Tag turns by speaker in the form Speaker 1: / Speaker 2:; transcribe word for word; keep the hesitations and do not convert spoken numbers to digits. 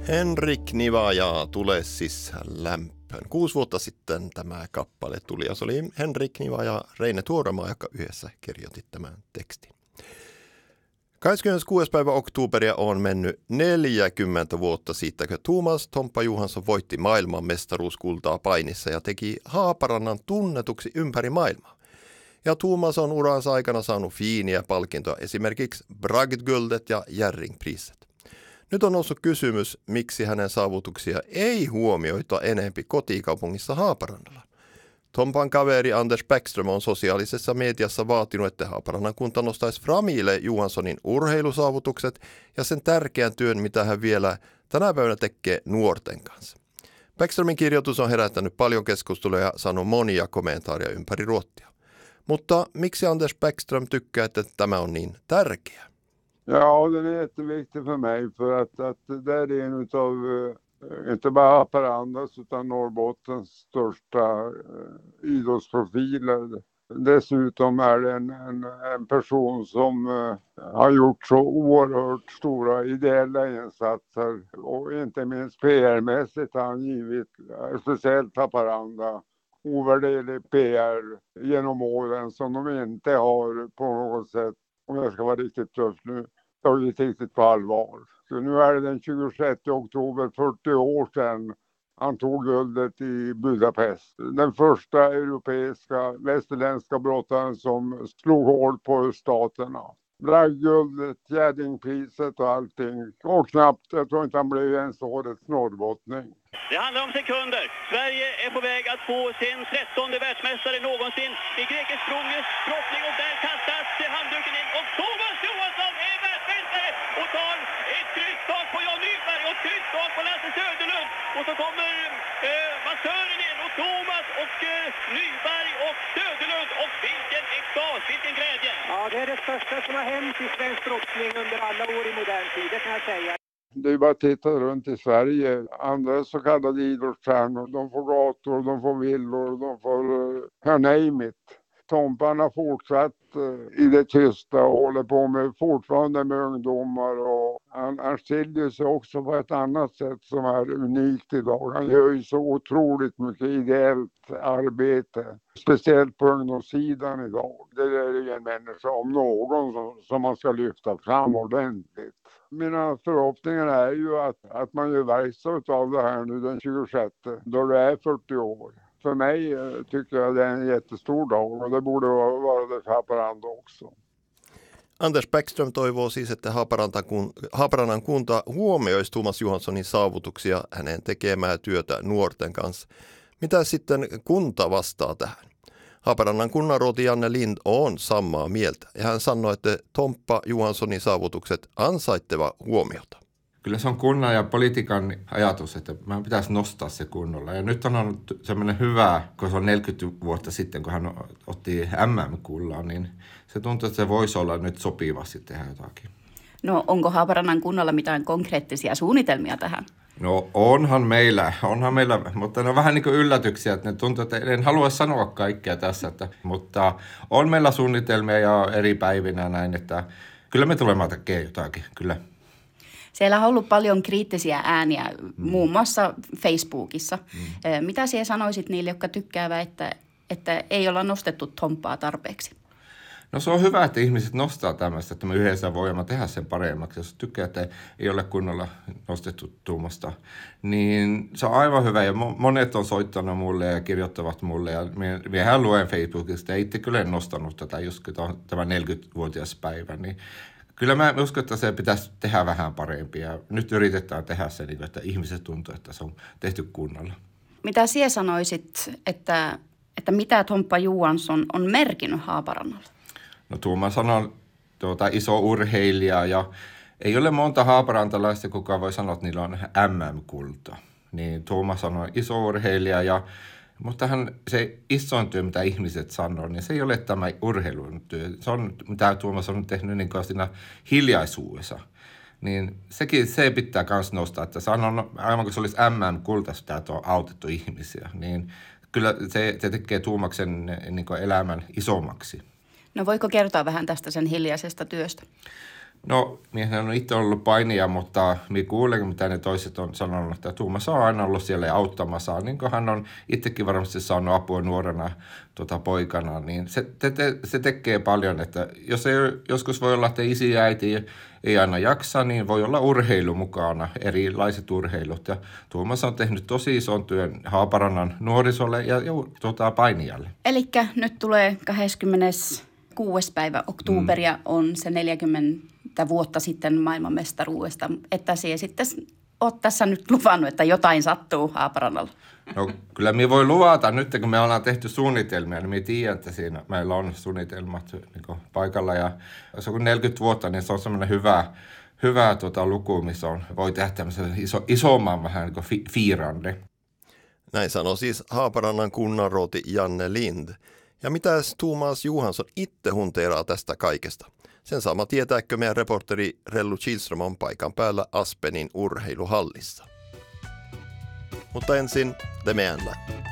Speaker 1: Henrik Nivaja, Tule sisään lämpöön. Kuusi vuotta sitten tämä kappale tuli ja se oli Henrik Nivaja ja Reine Tuoremaa, joka yhdessä kirjoitti tämän tekstin. kahdeskymmeneskuudes päivä oktoberia on mennyt neljäkymmentä vuotta siitä, kun Thomas Tompa Johansson voitti maailman mestaruuskultaa painissa ja teki Haaparannan tunnetuksi ympäri maailmaa. Ja Thomas on uransa aikana saanut fiiniä palkintoja, esimerkiksi Bragdguldet ja Jerringpriset. Nyt on noussut kysymys, miksi hänen saavutuksia ei huomioita enempi kotikaupungissa Haaparannalla. Tompan kaveri Anders Bäckström on sosiaalisessa mediassa vaatinut, että Haaparannan kunta nostaisi framille Johanssonin urheilusaavutukset ja sen tärkeän työn, mitä hän vielä tänä päivänä tekee nuorten kanssa. Bäckströmin kirjoitus on herättänyt paljon keskustelua ja saanut monia kommentaaria ympäri Ruottia. Mutta miksi Anders Bäckström tykkää, että tämä on niin tärkeä?
Speaker 2: Ja, den är jätteviktig för mig för att, att det är en utav, inte bara Haparandas utan Norrbottens största uh, idrottsprofiler. Dessutom är det en, en, en person som uh, har gjort så oerhört stora ideella insatser och inte minst P R-mässigt har han givit, uh, speciellt Haparanda, ovärderlig P R genom åren som de inte har på något sätt, om jag ska vara riktigt tuff nu, tagit riktigt på allvar. Så nu är det den tjugosjätte oktober, fyrtio år sedan han tog guldet i Budapest. Den första europeiska västerländska brottaren som slog hål på staterna. Bragdguldet, Jerringpriset och allting. Och knappt, jag tror inte han blev ens årets norrbottning.
Speaker 3: Det handlar om sekunder. Sverige är på väg att få sin trettonde världsmästare någonsin i grekisk brottning och där kastas handduken in och Thomas Johansson är världsmästare och tar ett krysstag på Jan Nyberg och ett krysstag på Lasse Söderlund och så kommer eh, massören in och Thomas och eh, Nyberg och Söderlund och vilken extas, vilken glädje!
Speaker 4: Ja, det är det största som har hänt i svensk brottning under alla år i modern tid, det kan jag säga.
Speaker 2: Det är bara att titta runt i Sverige. Andra så kallade idrottsstjärnor, de får gator, de får villor, de får uh, name it. Tompan har fortsatt uh, i det tysta och håller på med fortfarande med ungdomar. Och han, han skiljer sig också på ett annat sätt som är unikt idag. Han gör ju så otroligt mycket ideellt arbete. Speciellt på ungdomssidan idag. Det är ju en människa om någon som, som man ska lyfta fram ordentligt. Mina förhoppningar är ju att, att man gör verkstad av det här nu den tjugosjätte då det är fyrtio år. För mig tycker jag det är en jättestor dag och det borde vara det för Haparanda också.
Speaker 1: Anders Bäckström toivoo siis, että Haaparannan kunta huomioisi Thomas Johanssonin saavutuksia hänen tekemää työtä nuorten kanssa. Mitä sitten kunta vastaa tähän? Haaparannan kunnanråd Janne Lind on samaa mieltä ja hän sanoi, että Tompa Johanssonin saavutukset ansaittava huomiota.
Speaker 5: Kyllä se on kunnan ja politiikan ajatus, että meidän pitäisi nostaa se kunnolla. Ja nyt on ollut semmoinen hyvä, kun se on neljäkymmentä vuotta sitten, kun hän otti M M-kullaan, niin se tuntuu, että se voisi olla nyt sopivasti tehdä jotakin.
Speaker 6: No onko Haaparannan kunnalla mitään konkreettisia suunnitelmia tähän?
Speaker 5: No onhan meillä, onhan meillä, mutta ne on vähän niin kuin yllätyksiä, että ne tuntuu, että en halua sanoa kaikkea tässä, että, mutta on meillä suunnitelmia ja eri päivinä näin, että kyllä me tulemme tekemään jotakin, kyllä.
Speaker 6: Siellä on ollut paljon kriittisiä ääniä, mm. muun muassa Facebookissa. Mm. Mitä sinä sanoisit niille, jotka tykkäävät, että, että ei olla nostettu Tompaa tarpeeksi?
Speaker 5: No se on hyvä, että ihmiset nostaa tämmöistä, että me yhdessä voimme tehdä sen paremmaksi. Jos tykkää, että ei ole kunnolla nostettu Tuumasta, niin se on aivan hyvä. Ja monet on soittanut mulle ja kirjoittavat mulle. Ja mehän luen Facebookista ja itse kyllä en nostanut tätä, just kun on tämä neljäkymmentävuotias päivä. Niin kyllä mä uskon, että se pitäisi tehdä vähän parempi. Ja nyt yritetään tehdä se, että ihmiset tuntuu, että se on tehty kunnolla.
Speaker 6: Mitä sinä sanoisit, että, että mitä Tompa Johansson on merkinnyt Haaparannalla?
Speaker 5: No Tuomas on tuota, iso urheilija ja ei ole monta haaparantalaista, kuka voi sanoa, että niillä on M M-kulta. Niin Tuomas on iso urheilija, ja, mutta hän, se isoin työ, mitä ihmiset sanoo, niin se ei ole tämä urheilun työ. Se on, mitä Tuomas on tehnyt niin kuin siinä hiljaisuudessa. Niin sekin, se pitää myös nostaa, että se on aivan kuin se olisi M M-kulta, sitä on autettu ihmisiä. Niin kyllä se, se tekee Tuomaksen niin kuin elämän isommaksi.
Speaker 6: No voiko kertoa vähän tästä sen hiljaisesta työstä?
Speaker 5: No, minä en ole itse ollut painija, mutta minä kuulen, mitä ne toiset on sanonut, että Tuomas on aina ollut siellä ja auttamassa. Niin kuin hän on itsekin varmasti saanut apua nuorena tuota, poikana, niin se, te, te, se tekee paljon. Että jos ei, joskus voi olla, että isi ja äiti ei aina jaksa, niin voi olla urheilu mukana, erilaiset urheilut. Ja Tuomas on tehnyt tosi ison työn Haaparannan nuorisolle ja, ja tuota, painijalle.
Speaker 6: Elikkä nyt tulee kahdeskymmeneskuudes päivä oktoberia mm. on se neljäkymmentä vuotta sitten maailmanmestaruudesta, että sie sitten oot tässä nyt luvannut, että jotain sattuu Haaparannalla.
Speaker 5: No kyllä minä voi luvata nyt, kun me ollaan tehty suunnitelmia, niin minä tiedän, että siinä meillä on suunnitelmat niin paikalla. Ja jos on neljäkymmentä vuotta, niin se on semmoinen hyvä, hyvä tuota, luku, missä on, voi tehdä tämmöisen iso, isomman vähän niin kuin fi, fiirande.
Speaker 1: Näin sanoi siis Haaparannan kunnanrouti Janne Lind. Ja mitäs Tuomas Johansson itse hunteeraa tästä kaikesta? Sen sama tietääkö meidän reporteri Rellu Kihlström on paikan päällä Aspenin urheiluhallissa. Mutta ensin The Meänlä.